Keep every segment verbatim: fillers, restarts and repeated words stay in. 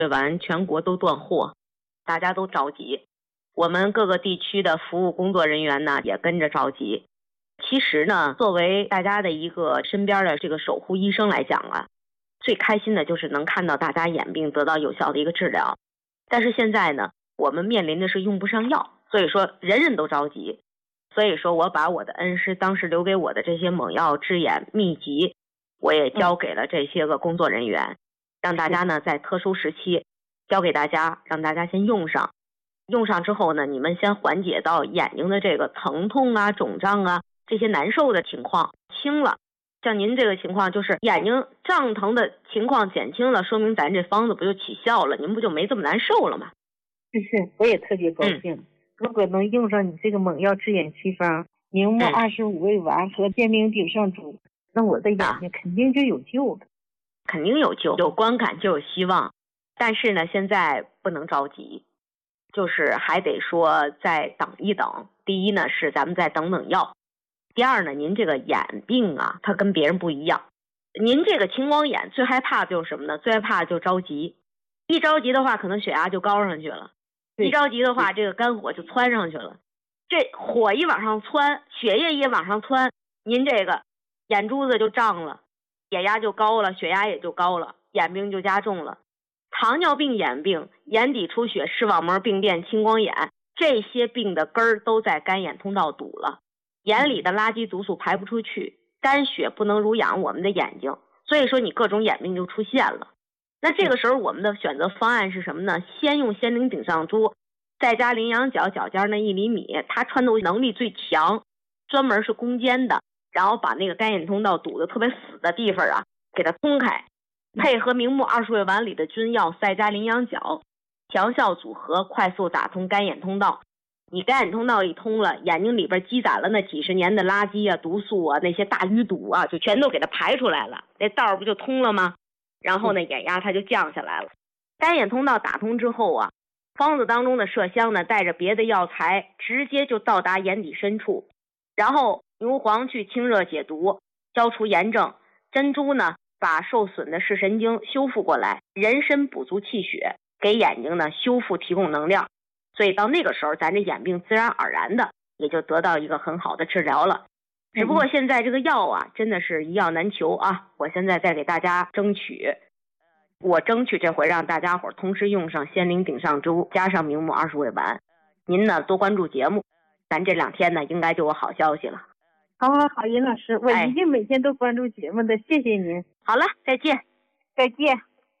完全国都断货，大家都着急。我们各个地区的服务工作人员呢也跟着着急。其实呢，作为大家的一个身边的这个守护医生来讲啊，最开心的就是能看到大家眼病得到有效的一个治疗。但是现在呢，我们面临的是用不上药，所以说人人都着急。所以说我把我的恩师当时留给我的这些猛药治眼秘籍，我也交给了这些个工作人员，让大家呢在特殊时期交给大家，让大家先用上。用上之后呢，你们先缓解到眼睛的这个疼痛啊、肿胀啊这些难受的情况轻了。像您这个情况就是眼睛胀疼的情况减轻了，说明咱这方子不就起效了，您不就没这么难受了吗？ 是是，我也特别高兴、嗯、如果能用上你这个猛药治眼奇方明目二十五味丸和煎饼顶上珠、嗯、那我的眼睛肯定就有救了、啊、 肯定有救，有观感就有希望。但是呢，现在不能着急，就是还得说再等一等。第一呢是咱们再等等药，第二呢，您这个眼病啊它跟别人不一样。您这个青光眼最害怕的就是什么呢？最害怕的就着急，一着急的话可能血压就高上去了，一着急的话这个肝火就窜上去了，这火一往上窜，血液一往上窜，您这个眼珠子就胀了，眼压就高了，血压也就高了，眼病就加重了。糖尿病眼病、眼底出血、视网膜病变、青光眼，这些病的根儿都在肝眼通道堵了，眼里的垃圾毒素排不出去，肝血不能濡养我们的眼睛，所以说你各种眼病就出现了。那这个时候我们的选择方案是什么呢？先用仙灵顶上珠，再加羚羊角脚尖那一厘米，它穿透能力最强，专门是攻坚的，然后把那个肝眼通道堵得特别死的地方啊给它通开，配合明目二十味丸里的君药再加羚羊角，强效组合，快速打通肝眼通道。你肝眼通道一通了，眼睛里边积攒了那几十年的垃圾啊、毒素啊、那些大淤堵啊，就全都给它排出来了，那道不就通了吗？然后呢，眼压它就降下来了。肝眼通道打通之后啊，方子当中的麝香呢，带着别的药材直接就到达眼底深处，然后牛黄去清热解毒，消除炎症，珍珠呢把受损的视神经修复过来，人参补足气血，给眼睛呢修复提供能量。所以到那个时候咱这眼病自然而然的也就得到一个很好的治疗了。只不过现在这个药啊真的是一药难求啊，我现在再给大家争取，我争取这回让大家伙同时用上仙灵顶上珠加上明目二十味丸。您呢多关注节目，咱这两天呢应该就有好消息了。 好好好，尹老师，我一定每天都关注节目的、哎、谢谢您。 好了，再见。 再见。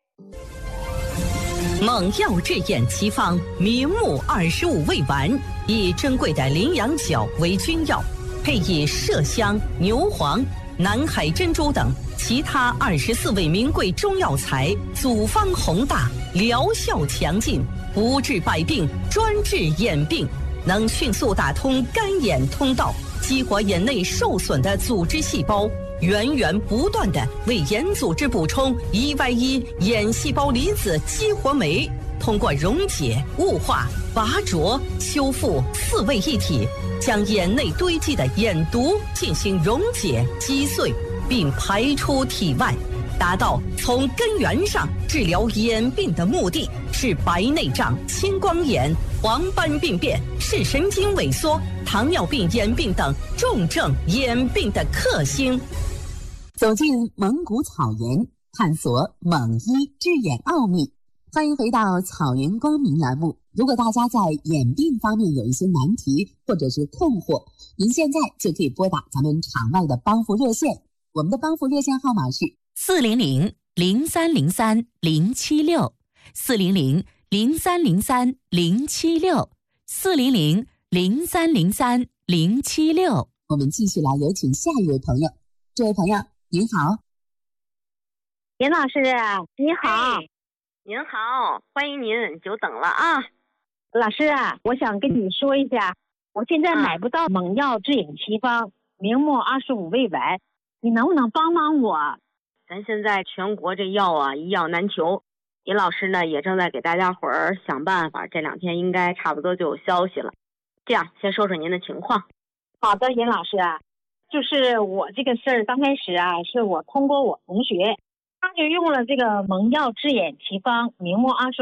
猛药治眼奇方明目二十五味丸，以珍贵的羚羊角为君药，配以麝香、牛黄、南海珍珠等其他二十四味名贵中药材，组方宏大，疗效强劲，不治百病，专治眼病，能迅速打通肝眼通道，激活眼内受损的组织细胞，源源不断地为眼组织补充 E Y 一 眼细胞离子激活酶，通过溶解、雾化、拔灼、修复四位一体，将眼内堆积的眼毒进行溶解、击碎，并排出体外，达到从根源上治疗眼病的目的，是白内障、青光眼、黄斑病变、视神经萎缩、糖尿病眼病等重症眼病的克星。 走进蒙古草原，探索蒙医治眼奥秘。欢迎回到草原光明栏目。如果大家在眼病方面有一些难题或者是困惑，您现在就可以拨打咱们场外的帮扶热线，我们的帮扶热线号码是四零零零三零三零七六，四零零零三零三零七六，四零零零三零三零七六。 我们继续来有请下一位朋友。这位朋友您好。 尹老师你好。 哎，您好，欢迎您，久等了啊。 老师啊，我想跟你说一下，我现在买不到猛药治眼奇方明目二十五味丸，你能不能帮帮我？ 咱现在全国这药啊一药难求，尹老师呢也正在给大家伙儿想办法，这两天应该差不多就有消息了。这样先说说您的情况。 好的，尹老师啊，就是我这个事儿刚开始啊，是我通过我同学他就用了这个蒙药治眼奇方明目二十